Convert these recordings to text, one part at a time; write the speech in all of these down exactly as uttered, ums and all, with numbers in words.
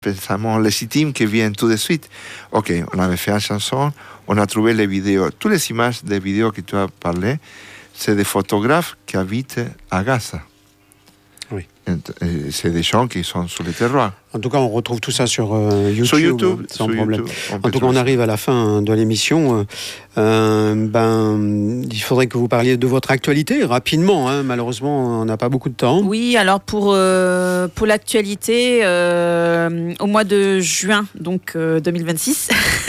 pensaments légitimes qui viennent tout de suite. Ok, on avait fait une chanson, on a trouvé les vidéos. Toutes les images des vidéos que tu as parlé, c'est des photographes qui habitent à Gaza. Oui. Et c'est des gens qui sont sur le terroir. En tout cas, on retrouve tout ça sur euh, YouTube, sur YouTube, sans sur problème. YouTube, on en tout cas, on arrive à la fin de l'émission. Euh, ben, il faudrait que vous parliez de votre actualité rapidement. Hein. Malheureusement, on n'a pas beaucoup de temps. Oui, alors pour euh, pour l'actualité, euh, au mois de juin, donc euh, deux mille vingt-six.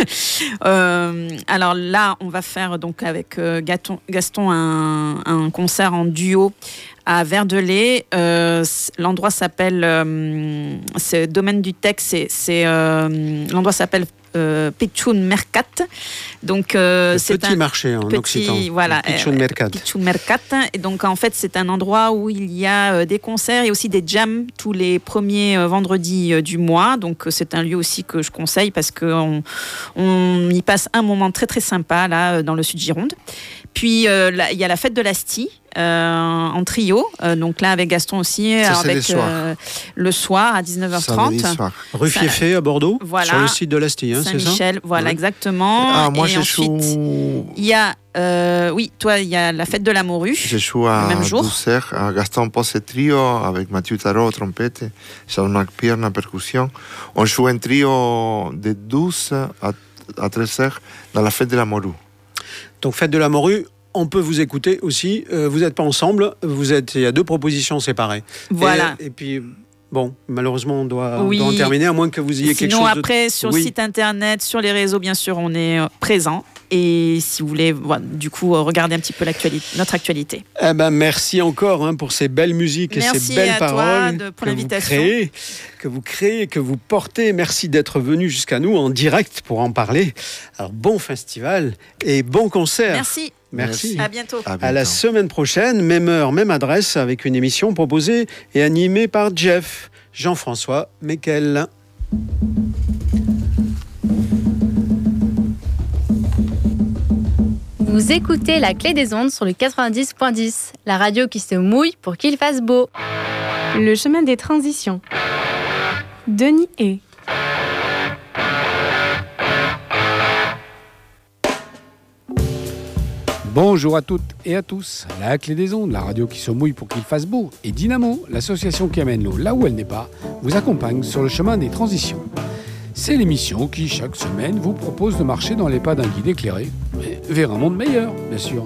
euh, alors là, on va faire donc avec euh, Gaston, Gaston un, un concert en duo à Verdelais. Euh, l'endroit s'appelle, euh, c'est domaine du texte, c'est, c'est euh, l'endroit s'appelle euh, Pitchoun Mercat. Donc euh, le c'est petit un marché en petit, occitan. Voilà, Pitchoun Mercat. Pitchoun Mercat. Et donc en fait c'est un endroit où il y a euh, des concerts et aussi des jams tous les premiers euh, vendredis euh, du mois. Donc euh, c'est un lieu aussi que je conseille parce que on, on y passe un moment très très sympa là euh, dans le sud Gironde. Puis euh, là, il y a la fête de l'Asti euh, en trio, euh, donc là avec Gaston aussi, ça, avec euh, le soir à dix-neuf heures trente. Rue Fieffé à Bordeaux, voilà, sur le site de l'Asti, hein, c'est ça Saint-Michel, voilà, ouais. Exactement. Ah, moi, et je ensuite, joue... il y a, euh, oui, toi, il y a la fête de la morue. Je joue à douze heures à Gaston Posse Trio avec Mathieu Tarot, trompette, Jean-Marc Pierna, percussion. On joue un trio de douze à, à treize heures dans la fête de la morue. Donc, fête de la morue, on peut vous écouter aussi. Euh, vous n'êtes pas ensemble, vous êtes, il y a deux propositions séparées. Voilà. Et, et puis, bon, malheureusement, on doit, oui. on doit en terminer, à moins que vous ayez Sinon, quelque chose de... Sinon, après, sur oui. le site internet, sur les réseaux, bien sûr, on est présent. Et si vous voulez, voilà, du coup, regarder un petit peu l'actualité, notre actualité. Eh ben, merci encore hein, pour ces belles musiques et merci ces belles à paroles toi de, pour que l'invitation. Vous créez, que vous créez, que vous portez. Merci d'être venu jusqu'à nous en direct pour en parler. Alors, bon festival et bon concert. Merci. Merci. À bientôt. À bientôt. À la semaine prochaine, même heure, même adresse, avec une émission proposée et animée par Jeff, Jean-François Meckel. Vous écoutez La Clé des Ondes sur le quatre-vingt-dix point dix, la radio qui se mouille pour qu'il fasse beau. Le chemin des transitions. Denis Hay. Bonjour à toutes et à tous. La Clé des Ondes, la radio qui se mouille pour qu'il fasse beau, et Dynamo, l'association qui amène l'eau là où elle n'est pas, vous accompagne sur le chemin des transitions. C'est l'émission qui, chaque semaine, vous propose de marcher dans les pas d'un guide éclairé, vers un monde meilleur, bien sûr.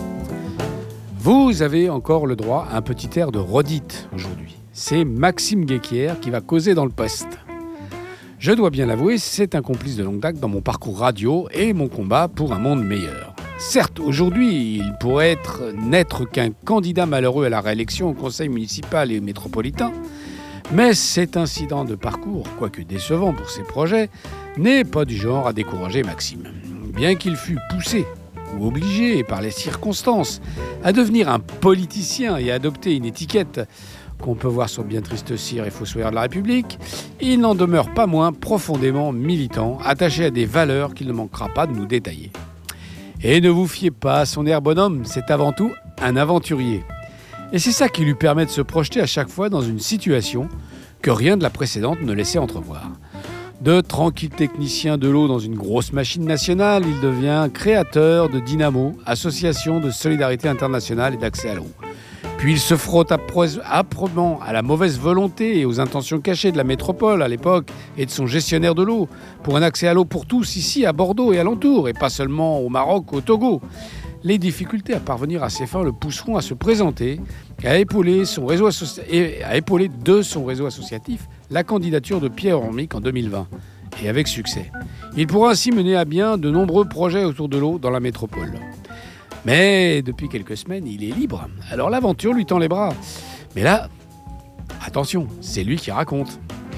Vous avez encore le droit à un petit air de redite aujourd'hui. C'est Maxime Guéquière qui va causer dans le poste. Je dois bien l'avouer, c'est un complice de longue date dans mon parcours radio et mon combat pour un monde meilleur. Certes, aujourd'hui, il pourrait être n'être qu'un candidat malheureux à la réélection au conseil municipal et métropolitain, mais cet incident de parcours, quoique décevant pour ses projets, n'est pas du genre à décourager Maxime. Bien qu'il fût poussé ou obligé par les circonstances à devenir un politicien et à adopter une étiquette qu'on peut voir sur bien triste cire et fossoyeur de la République, il n'en demeure pas moins profondément militant, attaché à des valeurs qu'il ne manquera pas de nous détailler. Et ne vous fiez pas à son air bonhomme, c'est avant tout un aventurier. Et c'est ça qui lui permet de se projeter à chaque fois dans une situation que rien de la précédente ne laissait entrevoir. De tranquille technicien de l'eau dans une grosse machine nationale, il devient créateur de Dynamo, association de solidarité internationale et d'accès à l'eau. Puis il se frotte âprement à la mauvaise volonté et aux intentions cachées de la métropole à l'époque et de son gestionnaire de l'eau pour un accès à l'eau pour tous ici à Bordeaux et alentour, et pas seulement au Maroc, au Togo. Les difficultés à parvenir à ses fins le pousseront à se présenter et à épauler, son réseau associ... et à épauler de son réseau associatif la candidature de Pierre Hormic en deux mille vingt, et avec succès. Il pourra ainsi mener à bien de nombreux projets autour de l'eau dans la métropole. Mais depuis quelques semaines, il est libre. Alors l'aventure lui tend les bras. Mais là, attention, c'est lui qui raconte.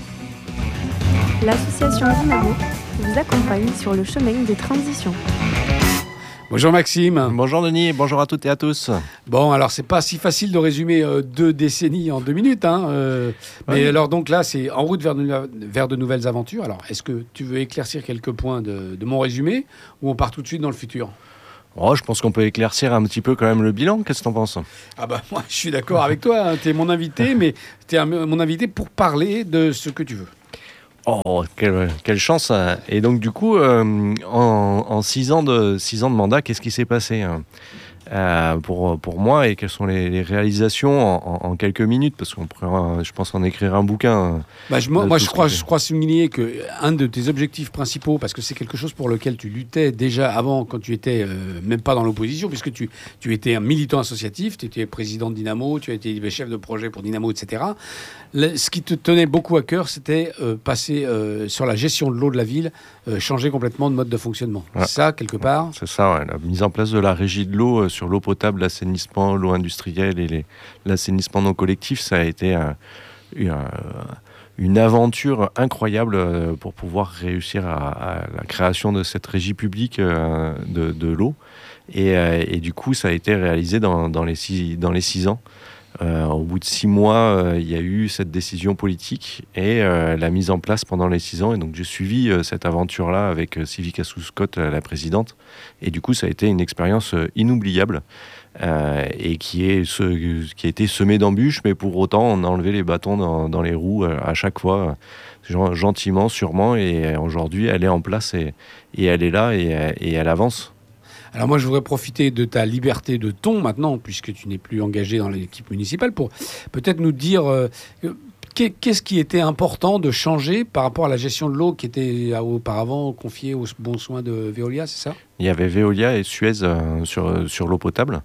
L'association Dynamo vous accompagne sur le chemin des transitions. Bonjour Maxime. Bonjour Denis, bonjour à toutes et à tous. Bon, alors c'est pas si facile de résumer euh, deux décennies en deux minutes, hein, euh, mais ouais. Alors donc là, c'est en route vers de, vers de nouvelles aventures. Alors, est-ce que tu veux éclaircir quelques points de, de mon résumé ou on part tout de suite dans le futur ? Oh, je pense qu'on peut éclaircir un petit peu quand même le bilan. Qu'est-ce que t'en penses ? Ah bah moi, je suis d'accord avec toi. Hein. Tu es mon invité, mais tu es mon invité pour parler de ce que tu veux. Oh, quelle, quelle chance! Et donc du coup, euh, en, en six ans de six ans de mandat, qu'est-ce qui s'est passé hein euh, pour pour moi et quelles sont les, les réalisations en, en, en quelques minutes? Parce qu'on pourrait, je pense, en écrire un bouquin. Bah, je, moi, moi je crois, je crois souligner que un de tes objectifs principaux, parce que c'est quelque chose pour lequel tu luttais déjà avant, quand tu étais euh, même pas dans l'opposition, puisque tu tu étais un militant associatif, tu étais président de Dynamo, tu as été chef de projet pour Dynamo, et cetera. Le, ce qui te tenait beaucoup à cœur, c'était euh, passer euh, sur la gestion de l'eau de la ville, euh, changer complètement de mode de fonctionnement. Ouais. Ça, quelque part. C'est ça, ouais, la mise en place de la régie de l'eau euh, sur l'eau potable, l'assainissement, l'eau industrielle et les, l'assainissement non collectif, ça a été euh, une, une aventure incroyable euh, pour pouvoir réussir à, à la création de cette régie publique euh, de, de l'eau. Et, euh, et du coup, ça a été réalisé dans, dans, les, six, dans les six ans. Euh, au bout de six mois, euh, il y a eu cette décision politique et euh, la mise en place pendant les six ans. Et donc, j'ai suivi euh, cette aventure-là avec euh, Sylvie Cassou-Scott, euh, la présidente. Et du coup, ça a été une expérience euh, inoubliable euh, et qui, est ce, qui a été semée d'embûches. Mais pour autant, on a enlevé les bâtons dans, dans les roues euh, à chaque fois, euh, gentiment, sûrement. Et euh, aujourd'hui, elle est en place et, et elle est là et, et elle avance. Alors moi, je voudrais profiter de ta liberté de ton maintenant, puisque tu n'es plus engagé dans l'équipe municipale, pour peut-être nous dire euh, qu'est-ce qui était important de changer par rapport à la gestion de l'eau qui était auparavant confiée aux bons soins de Veolia, c'est ça? Il y avait Veolia et Suez euh, sur, sur l'eau potable.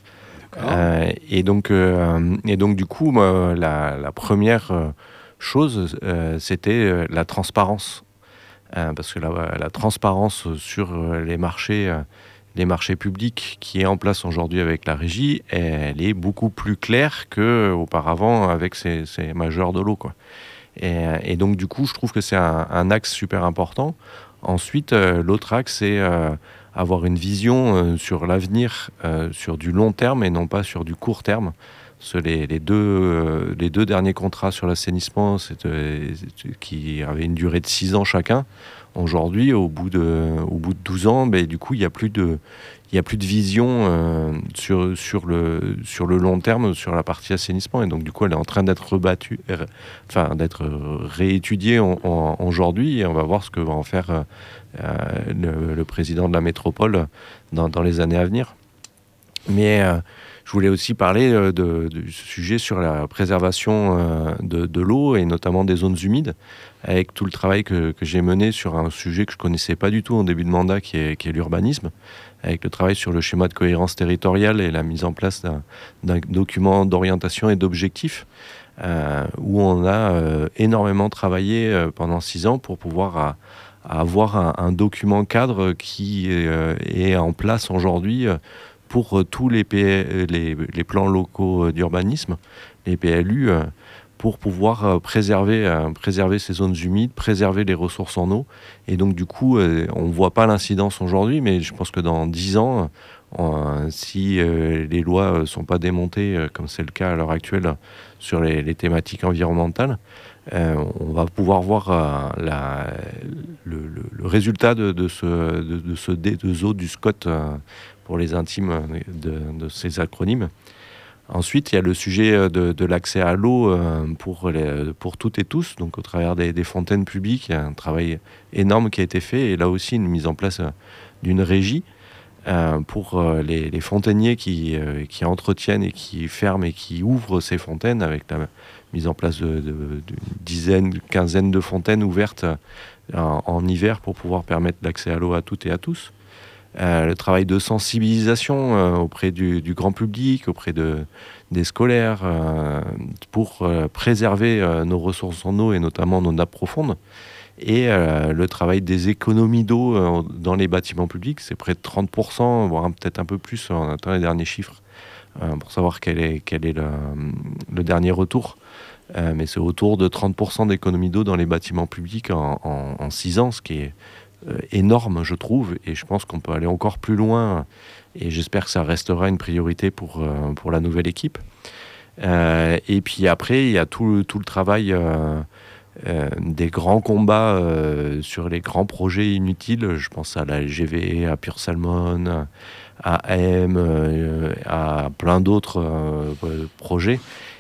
Euh, et, donc, euh, et donc, du coup, moi, la, la première chose, euh, c'était euh, la transparence. Euh, parce que la, la transparence sur les marchés... Euh, les marchés publics qui est en place aujourd'hui avec la régie, elle est beaucoup plus claire qu'auparavant avec ces, ces majeurs de l'eau, quoi. Et, et donc, du coup, je trouve que c'est un, un axe super important. Ensuite, euh, l'autre axe, c'est euh, avoir une vision euh, sur l'avenir, euh, sur du long terme et non pas sur du court terme. Parce que les, les, deux, euh, les deux derniers contrats sur l'assainissement, c'est, euh, qui avaient une durée de six ans chacun, aujourd'hui, au bout de, au bout de douze ans, ben, du coup, il n'y a plus de, il y a plus de vision euh, sur, sur, le, sur le long terme, sur la partie assainissement. Et donc, du coup, elle est en train d'être rebattue, euh, enfin, d'être réétudiée en, en, aujourd'hui. Et on va voir ce que va en faire euh, le, le président de la métropole dans, dans les années à venir. Mais euh, je voulais aussi parler euh, de, de ce sujet sur la préservation euh, de, de l'eau et notamment des zones humides, avec tout le travail que, que j'ai mené sur un sujet que je ne connaissais pas du tout en début de mandat, qui est, qui est l'urbanisme, avec le travail sur le schéma de cohérence territoriale et la mise en place d'un, d'un document d'orientation et d'objectifs, euh, où on a euh, énormément travaillé euh, pendant six ans pour pouvoir à, à avoir un, un document cadre qui euh, est en place aujourd'hui euh, pour tous les, P, les, les plans locaux d'urbanisme, les P L U, euh, pour pouvoir préserver, euh, préserver ces zones humides, préserver les ressources en eau. Et donc, du coup, euh, on ne voit pas l'incidence aujourd'hui, mais je pense que dans dix ans, euh, si euh, les lois ne sont pas démontées, euh, comme c'est le cas à l'heure actuelle sur les, les thématiques environnementales, euh, on va pouvoir voir euh, la, le, le, le résultat de, de ce, de, de ce D deux O du S C O T, euh, pour les intimes de, de ces acronymes. Ensuite, il y a le sujet de, de l'accès à l'eau pour, les, pour toutes et tous, donc au travers des, des fontaines publiques. Il y a un travail énorme qui a été fait, et là aussi une mise en place d'une régie euh, pour les, les fontainiers qui, euh, qui entretiennent et qui ferment et qui ouvrent ces fontaines, avec la mise en place de, de, d'une dizaine, quinzaine de fontaines ouvertes en, en hiver pour pouvoir permettre l'accès à l'eau à toutes et à tous. Euh, le travail de sensibilisation euh, auprès du, du grand public, auprès de, des scolaires, euh, pour euh, préserver euh, nos ressources en eau et notamment nos nappes profondes. Et euh, le travail des économies d'eau euh, dans les bâtiments publics, c'est près de trente pour cent, voire peut-être un peu plus, on attend les derniers chiffres, euh, pour savoir quel est, quel est le, le dernier retour. Euh, mais c'est autour de trente pour cent d'économies d'eau dans les bâtiments publics en, en, en six ans, ce qui est Euh, énorme, je trouve, et je pense qu'on peut aller encore plus loin, et j'espère que ça restera une priorité pour, euh, pour la nouvelle équipe. Euh, et puis après, il y a tout, tout le travail euh, euh, des grands combats euh, sur les grands projets inutiles. Je pense à la L G V, à Pure Salmon, à M, euh, à plein d'autres euh, projets.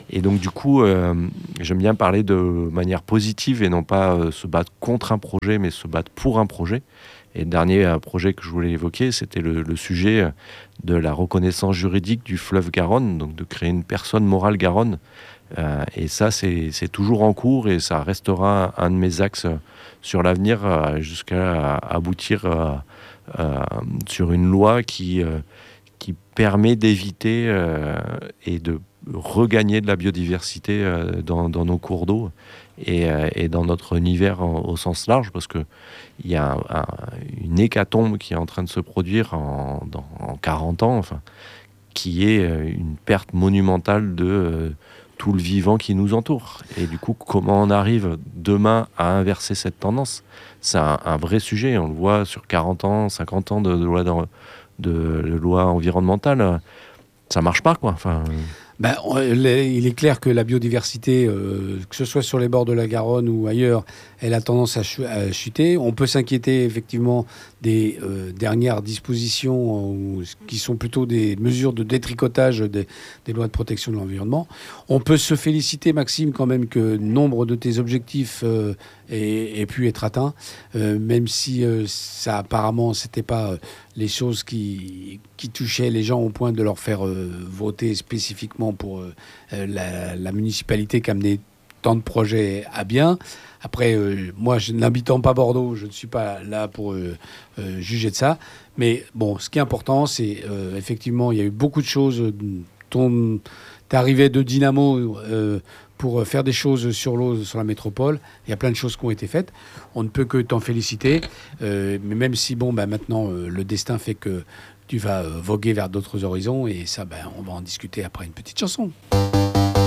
Et donc du coup, euh, j'aime bien parler de manière positive et non pas euh, se battre contre un projet, mais se battre pour un projet. Et le dernier euh, projet que je voulais évoquer, c'était le, le sujet de la reconnaissance juridique du fleuve Garonne, donc de créer une personne morale Garonne. Euh, et ça, c'est, c'est toujours en cours et ça restera un de mes axes sur l'avenir euh, jusqu'à aboutir euh, euh, sur une loi qui, euh, qui permet d'éviter euh, et de regagner de la biodiversité euh, dans, dans nos cours d'eau et, euh, et dans notre univers en, au sens large, parce qu'il y a un, un, une hécatombe qui est en train de se produire en, dans, en quarante ans, enfin, qui est une perte monumentale de euh, tout le vivant qui nous entoure. Et du coup, comment on arrive demain à inverser cette tendance ? C'est un, un vrai sujet, on le voit sur quarante ans, cinquante ans de, de, loi, de, de, de loi environnementale, ça marche pas, quoi. Enfin... Ben, il est clair que la biodiversité, euh, que ce soit sur les bords de la Garonne ou ailleurs, elle a tendance à, ch- à chuter. On peut s'inquiéter effectivement des euh, dernières dispositions euh, qui sont plutôt des mesures de détricotage des, des lois de protection de l'environnement. On peut se féliciter, Maxime, quand même que nombre de tes objectifs euh, aient, aient pu être atteints, euh, même si euh, ça apparemment c'était pas euh, les choses qui, qui touchaient les gens au point de leur faire euh, voter spécifiquement pour euh, la, la municipalité qui a amené tant de projets à bien. Après, euh, moi, je, n'habitant pas Bordeaux, je ne suis pas là pour euh, euh, juger de ça. Mais bon, ce qui est important, c'est euh, effectivement, il y a eu beaucoup de choses. Ton arrivée de Dynamo euh, pour faire des choses sur l'eau, sur la métropole. Il y a plein de choses qui ont été faites. On ne peut que t'en féliciter. Euh, mais même si, bon, bah, maintenant, euh, le destin fait que tu vas euh, voguer vers d'autres horizons. Et ça, bah, on va en discuter après une petite chanson.